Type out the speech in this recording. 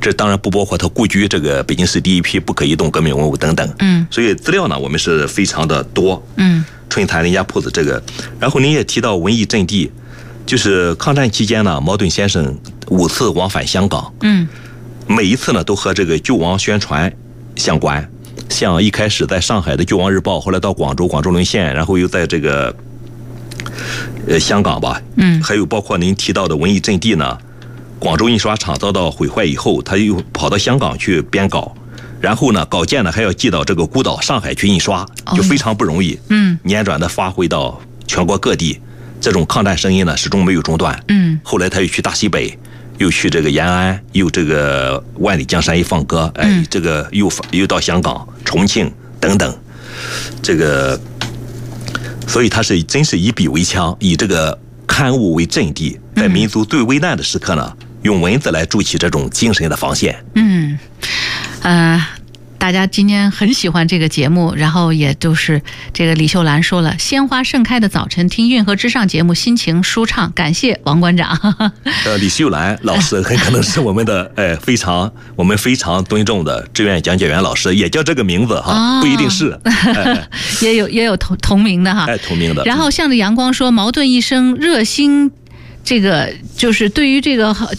这当然不包括他故居这个北京市第一批不可移动革命文物等等。所以资料呢我们是非常的多。春坛林家铺子这个，然后您也提到文艺阵地，就是抗战期间呢，茅盾先生5次往返香港。每一次呢都和这个救亡宣传相关。像一开始在上海的救亡日报，后来到广州沦陷，然后又在这个香港吧。还有包括您提到的文艺阵地呢，广州印刷厂遭到毁坏以后，他又跑到香港去编稿，然后呢稿件呢还要寄到这个孤岛上海去印刷，就非常不容易。辗转的发挥到全国各地，这种抗战声音呢始终没有中断。后来他又去大西北，又去这个延安，又这个万里江山一放歌，这个又到香港、重庆等等，这个，所以他是真是以笔为枪，以这个刊物为阵地，在民族最危难的时刻呢，用文字来筑起这种精神的防线。 大家今天很喜欢这个节目，然后也就是这个李秀兰说了，鲜花盛开的早晨，听运河之上节目，心情舒畅。感谢王馆长。 李秀兰老师很可能是我们的我们非常尊重的志愿讲解员老师，也叫这个名字哈，不一定是。 也有同名的哈， 同名的。 然后向着阳光说，茅盾一生热心，这个就是对于这个